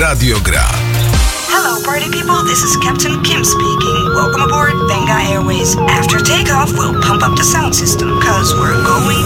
Radio Gra. Hello, party people. This is Captain Kim speaking. Welcome aboard Benga Airways. After takeoff, we'll pump up the sound system, cause we're going